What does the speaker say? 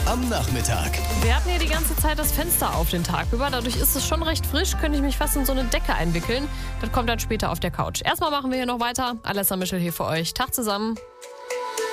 am Nachmittag. Wir hatten hier die ganze Zeit das Fenster auf den Tag über. Dadurch ist es schon recht frisch. Könnte ich mich fast in so eine Decke einwickeln. Das kommt dann später auf der Couch. Erstmal machen wir hier noch weiter. Alessa Michel hier für euch. Tag zusammen.